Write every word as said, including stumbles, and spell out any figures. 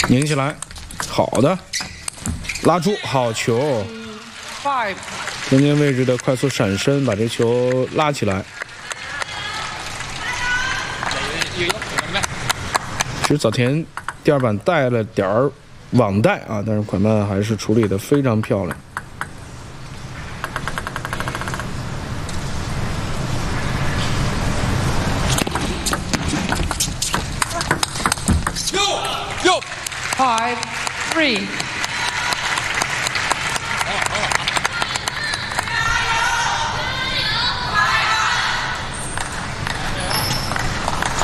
拧起来，好的，拉出好球。中间位置的快速闪身，把这球拉起来。其实早田第二板带了点儿网带啊，但是蒯曼还是处理的非常漂亮。 Five, three.